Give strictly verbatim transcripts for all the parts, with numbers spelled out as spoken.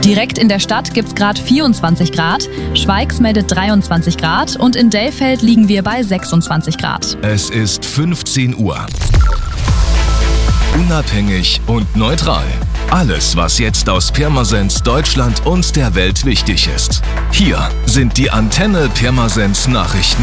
Direkt in der Stadt gibt's gerade vierundzwanzig Grad, Schweigs meldet dreiundzwanzig Grad und in Dellfeld liegen wir bei sechsundzwanzig Grad. Es ist fünfzehn Uhr. Unabhängig und neutral. Alles, was jetzt aus Pirmasens, Deutschland und der Welt wichtig ist. Hier sind die Antenne Pirmasens Nachrichten.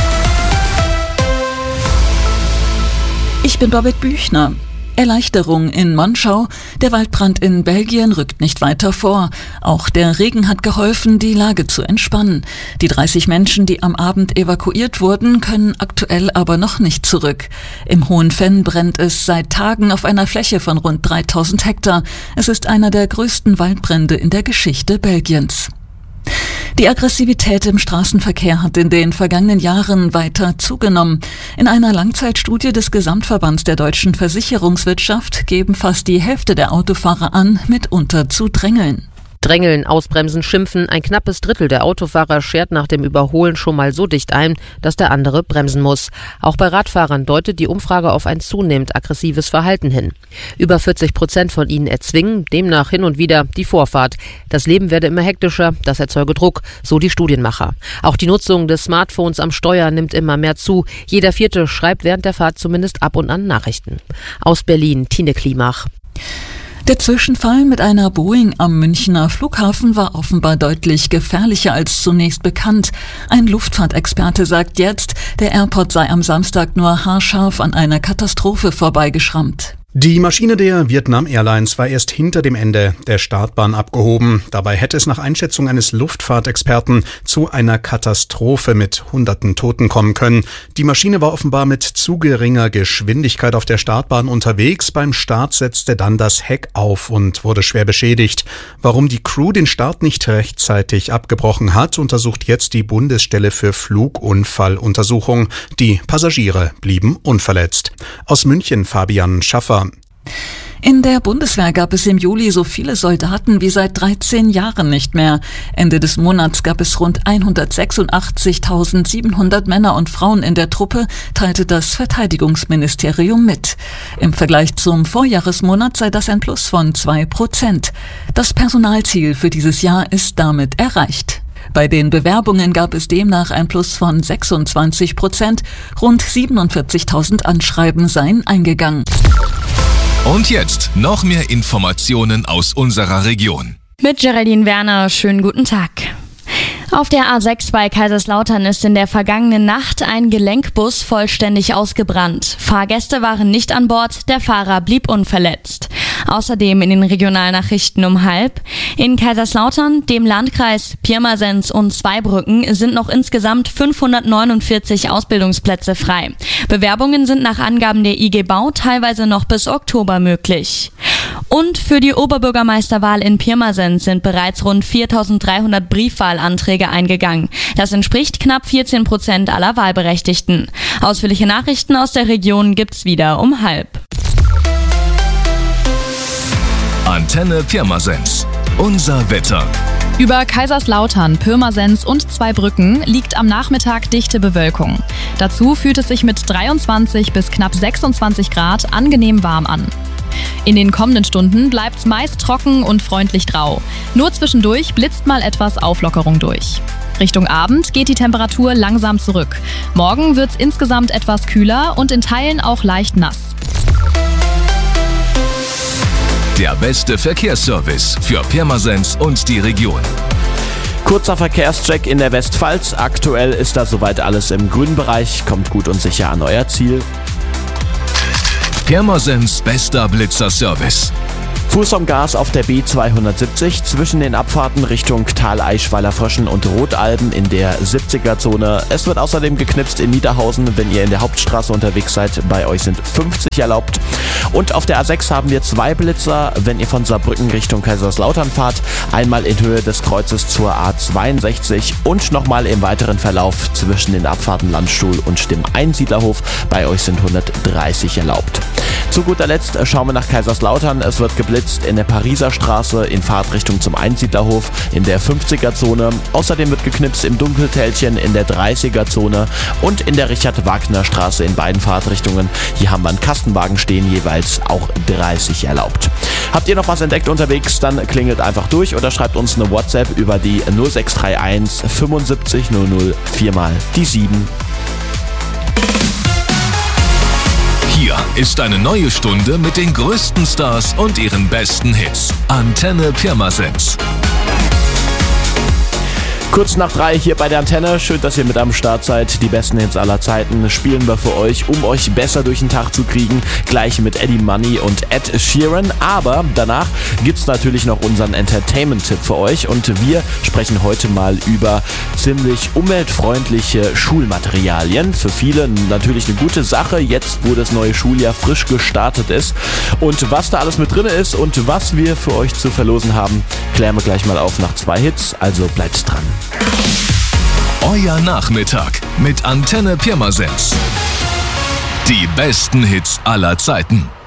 Ich bin Babette Büchner. Erleichterung in Monschau. Der Waldbrand in Belgien rückt nicht weiter vor. Auch der Regen hat geholfen, die Lage zu entspannen. Die dreißig Menschen, die am Abend evakuiert wurden, können aktuell aber noch nicht zurück. Im Hohen Venn brennt es seit Tagen auf einer Fläche von rund dreitausend Hektar. Es ist einer der größten Waldbrände in der Geschichte Belgiens. Die Aggressivität im Straßenverkehr hat in den vergangenen Jahren weiter zugenommen. In einer Langzeitstudie des Gesamtverbands der deutschen Versicherungswirtschaft geben fast die Hälfte der Autofahrer an, mitunter zu drängeln. Drängeln, ausbremsen, schimpfen. Ein knappes Drittel der Autofahrer schert nach dem Überholen schon mal so dicht ein, dass der andere bremsen muss. Auch bei Radfahrern deutet die Umfrage auf ein zunehmend aggressives Verhalten hin. Über vierzig Prozent von ihnen erzwingen demnach hin und wieder die Vorfahrt. Das Leben werde immer hektischer, das erzeuge Druck, so die Studienmacher. Auch die Nutzung des Smartphones am Steuer nimmt immer mehr zu. Jeder Vierte schreibt während der Fahrt zumindest ab und an Nachrichten. Aus Berlin, Tine Klimach. Der Zwischenfall mit einer Boeing am Münchner Flughafen war offenbar deutlich gefährlicher als zunächst bekannt. Ein Luftfahrtexperte sagt jetzt, der Airport sei am Samstag nur haarscharf an einer Katastrophe vorbeigeschrammt. Die Maschine der Vietnam Airlines war erst hinter dem Ende der Startbahn abgehoben. Dabei hätte es nach Einschätzung eines Luftfahrtexperten zu einer Katastrophe mit hunderten Toten kommen können. Die Maschine war offenbar mit zu geringer Geschwindigkeit auf der Startbahn unterwegs. Beim Start setzte dann das Heck auf und wurde schwer beschädigt. Warum die Crew den Start nicht rechtzeitig abgebrochen hat, untersucht jetzt die Bundesstelle für Flugunfalluntersuchung. Die Passagiere blieben unverletzt. Aus München Fabian Schaffer. In der Bundeswehr gab es im Juli so viele Soldaten wie seit dreizehn Jahren nicht mehr. Ende des Monats gab es rund hundertsechsundachtzigtausendsiebenhundert Männer und Frauen in der Truppe, teilte das Verteidigungsministerium mit. Im Vergleich zum Vorjahresmonat sei das ein Plus von zwei Prozent. Das Personalziel für dieses Jahr ist damit erreicht. Bei den Bewerbungen gab es demnach ein Plus von sechsundzwanzig Prozent. Rund siebenundvierzigtausend Anschreiben seien eingegangen. Und jetzt noch mehr Informationen aus unserer Region. Mit Geraldine Werner, schönen guten Tag. Auf der A sechs bei Kaiserslautern ist in der vergangenen Nacht ein Gelenkbus vollständig ausgebrannt. Fahrgäste waren nicht an Bord, der Fahrer blieb unverletzt. Außerdem in den Regionalnachrichten um halb. In Kaiserslautern, dem Landkreis Pirmasens und Zweibrücken sind noch insgesamt fünfhundertneunundvierzig Ausbildungsplätze frei. Bewerbungen sind nach Angaben der I G Bau teilweise noch bis Oktober möglich. Und für die Oberbürgermeisterwahl in Pirmasens sind bereits rund viertausenddreihundert Briefwahlanträge eingegangen. Das entspricht knapp vierzehn Prozent aller Wahlberechtigten. Ausführliche Nachrichten aus der Region gibt's wieder um halb. Antenne Pirmasens. Unser Wetter. Über Kaiserslautern, Pirmasens und Zweibrücken liegt am Nachmittag dichte Bewölkung. Dazu fühlt es sich mit dreiundzwanzig bis knapp sechsundzwanzig Grad angenehm warm an. In den kommenden Stunden bleibt's meist trocken und freundlich grau. Nur zwischendurch blitzt mal etwas Auflockerung durch. Richtung Abend geht die Temperatur langsam zurück. Morgen wird's insgesamt etwas kühler und in Teilen auch leicht nass. Der beste Verkehrsservice für Pirmasens und die Region. Kurzer Verkehrscheck in der Westpfalz. Aktuell ist da soweit alles im grünen Bereich. Kommt gut und sicher an euer Ziel. Pirmasens bester Blitzerservice. Fuß vom Gas auf der B zweihundertsiebzig zwischen den Abfahrten Richtung Tal Eichweiler Fröschen und Rotalben in der siebziger-Zone. Es wird außerdem geknipst in Niederhausen, wenn ihr in der Hauptstraße unterwegs seid. Bei euch sind fünfzig erlaubt. Und auf der A sechs haben wir zwei Blitzer, wenn ihr von Saarbrücken Richtung Kaiserslautern fahrt. Einmal in Höhe des Kreuzes zur A zweiundsechzig und nochmal im weiteren Verlauf zwischen den Abfahrten Landstuhl und dem Einsiedlerhof. Bei euch sind hundertdreißig erlaubt. Zu guter Letzt schauen wir nach Kaiserslautern. Es wird geblitzt blitzt in der Pariser Straße in Fahrtrichtung zum Einsiedlerhof in der fünfziger-Zone. Außerdem wird geknipst im Dunkeltälchen in der dreißiger-Zone und in der Richard-Wagner-Straße in beiden Fahrtrichtungen. Hier haben wir einen Kastenwagen stehen, jeweils auch dreißig erlaubt. Habt ihr noch was entdeckt unterwegs, dann klingelt einfach durch oder schreibt uns eine WhatsApp über die null sechs drei eins fünfundsiebzig null null vier mal die sieben. Hier ist eine neue Stunde mit den größten Stars und ihren besten Hits. Antenne Pirmasens. Kurz nach drei hier bei der Antenne. Schön, dass ihr mit am Start seid. Die besten Hits aller Zeiten spielen wir für euch, um euch besser durch den Tag zu kriegen. Gleich mit Eddie Money und Ed Sheeran. Aber danach gibt's natürlich noch unseren Entertainment-Tipp für euch. Und wir sprechen heute mal über ziemlich umweltfreundliche Schulmaterialien. Für viele natürlich eine gute Sache, jetzt wo das neue Schuljahr frisch gestartet ist. Und was da alles mit drin ist und was wir für euch zu verlosen haben, klären wir gleich mal auf nach zwei Hits. Also bleibt dran. Euer Nachmittag mit Antenne Pirmasens. Die besten Hits aller Zeiten.